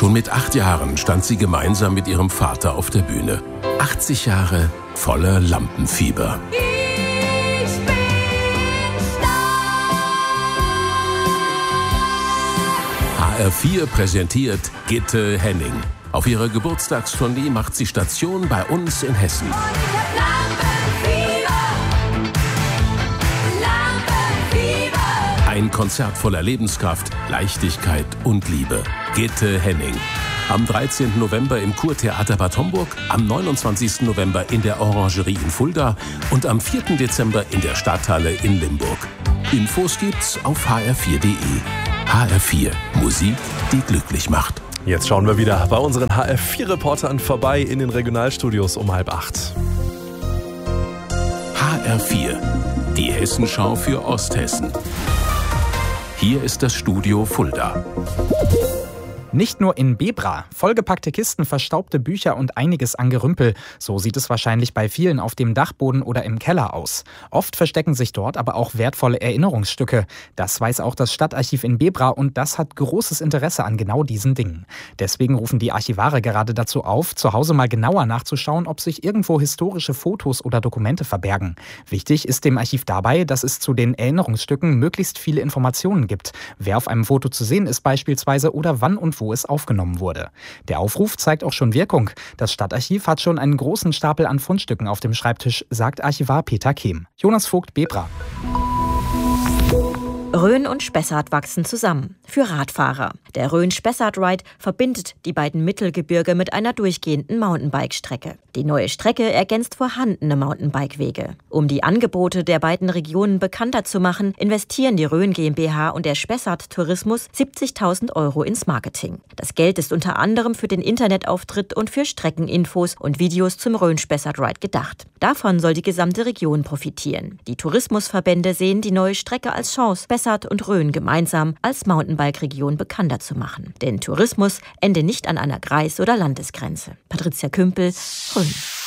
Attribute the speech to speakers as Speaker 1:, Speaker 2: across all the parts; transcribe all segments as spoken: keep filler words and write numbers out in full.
Speaker 1: Schon mit acht Jahren stand sie gemeinsam mit ihrem Vater auf der Bühne. achtzig Jahre voller Lampenfieber.
Speaker 2: Ich bin
Speaker 1: H R vier präsentiert Gitte Henning. Auf ihrer Geburtstagstournee macht sie Station bei uns in Hessen.
Speaker 2: Und ich hab Lampenfieber. Lampenfieber.
Speaker 1: Ein Konzert voller Lebenskraft, Leichtigkeit und Liebe. Gitte Henning. Am dreizehnten November im Kurtheater Bad Homburg, am neunundzwanzigsten November in der Orangerie in Fulda und am vierten Dezember in der Stadthalle in Limburg. Infos gibt's auf h r vier punkt de. H R vier. Musik, die glücklich macht.
Speaker 3: Jetzt schauen wir wieder bei unseren H R vier Reportern vorbei in den Regionalstudios um halb acht.
Speaker 1: H R vier. Die Hessenschau für Osthessen. Hier ist das Studio Fulda.
Speaker 4: Nicht nur in Bebra. Vollgepackte Kisten, verstaubte Bücher und einiges an Gerümpel. So sieht es wahrscheinlich bei vielen auf dem Dachboden oder im Keller aus. Oft verstecken sich dort aber auch wertvolle Erinnerungsstücke. Das weiß auch das Stadtarchiv in Bebra und das hat großes Interesse an genau diesen Dingen. Deswegen rufen die Archivare gerade dazu auf, zu Hause mal genauer nachzuschauen, ob sich irgendwo historische Fotos oder Dokumente verbergen. Wichtig ist dem Archiv dabei, dass es zu den Erinnerungsstücken möglichst viele Informationen gibt. Wer auf einem Foto zu sehen ist beispielsweise oder wann und wo wo es aufgenommen wurde. Der Aufruf zeigt auch schon Wirkung. Das Stadtarchiv hat schon einen großen Stapel an Fundstücken auf dem Schreibtisch, sagt Archivar Peter Kehm. Jonas Vogt, Bebra.
Speaker 5: Rhön und Spessart wachsen zusammen. Für Radfahrer. Der Rhön-Spessart-Ride verbindet die beiden Mittelgebirge mit einer durchgehenden Mountainbike-Strecke. Die neue Strecke ergänzt vorhandene Mountainbike-Wege. Um die Angebote der beiden Regionen bekannter zu machen, investieren die Rhön GmbH und der Spessart Tourismus siebzigtausend Euro ins Marketing. Das Geld ist unter anderem für den Internetauftritt und für Streckeninfos und Videos zum Rhön-Spessart-Ride gedacht. Davon soll die gesamte Region profitieren. Die Tourismusverbände sehen die neue Strecke als Chance, Spessart und Rhön gemeinsam als Mountainbike-Region bekannter zu machen. Denn Tourismus endet nicht an einer Kreis- oder Landesgrenze. Patricia Kümpel, Rhön.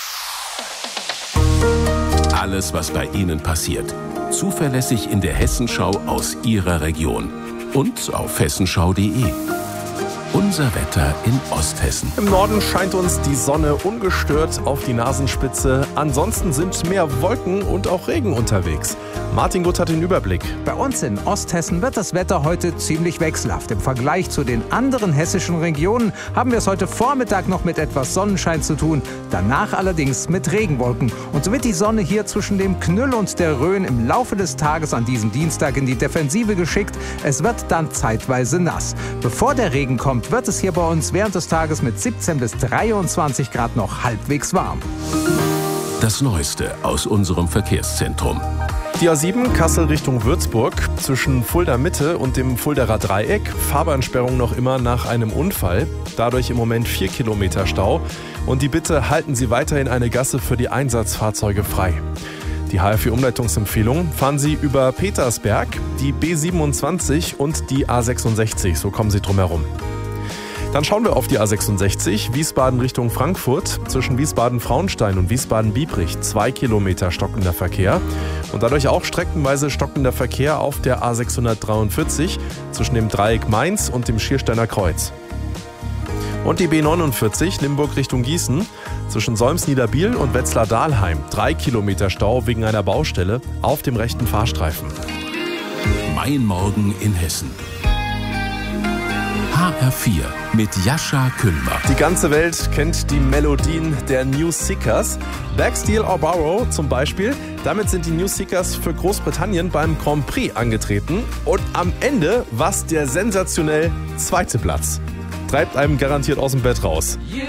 Speaker 1: Alles, was bei Ihnen passiert. Zuverlässig in der Hessenschau aus Ihrer Region. Und auf hessenschau punkt de. Unser Wetter in Osthessen.
Speaker 3: Im Norden scheint uns die Sonne ungestört auf die Nasenspitze. Ansonsten sind mehr Wolken und auch Regen unterwegs. Martin Gutt hat den Überblick.
Speaker 6: Bei uns in Osthessen wird das Wetter heute ziemlich wechselhaft. Im Vergleich zu den anderen hessischen Regionen haben wir es heute Vormittag noch mit etwas Sonnenschein zu tun. Danach allerdings mit Regenwolken. Und so wird die Sonne hier zwischen dem Knüll und der Rhön im Laufe des Tages an diesem Dienstag in die Defensive geschickt. Es wird dann zeitweise nass. Bevor der Regen kommt, wird es hier bei uns während des Tages mit siebzehn bis dreiundzwanzig Grad noch halbwegs warm.
Speaker 1: Das Neueste aus unserem Verkehrszentrum.
Speaker 3: Die A sieben Kassel Richtung Würzburg zwischen Fulda Mitte und dem Fuldaer Dreieck. Fahrbahnsperrung noch immer nach einem Unfall. Dadurch im Moment vier Kilometer Stau. Und die Bitte, halten Sie weiterhin eine Gasse für die Einsatzfahrzeuge frei. Die H R vier Umleitungsempfehlung: fahren Sie über Petersberg, die B siebenundzwanzig und die A sechsundsechzig. So kommen Sie drum herum. Dann schauen wir auf die A sechsundsechzig, Wiesbaden Richtung Frankfurt, zwischen Wiesbaden-Frauenstein und Wiesbaden-Biebrich, zwei Kilometer stockender Verkehr. Und dadurch auch streckenweise stockender Verkehr auf der A sechshundertdreiundvierzig zwischen dem Dreieck Mainz und dem Schiersteiner Kreuz. Und die B neunundvierzig, Limburg Richtung Gießen, zwischen Solms-Niederbiel und Wetzlar-Dahlheim, drei Kilometer Stau wegen einer Baustelle auf dem rechten Fahrstreifen.
Speaker 1: Mein Morgen in Hessen. H R vier mit Jascha Kühlmer.
Speaker 3: Die ganze Welt kennt die Melodien der New Seekers. Back, Steal or Borrow zum Beispiel. Damit sind die New Seekers für Großbritannien beim Grand Prix angetreten. Und am Ende war es der sensationell zweite Platz. Treibt einem garantiert aus dem Bett raus.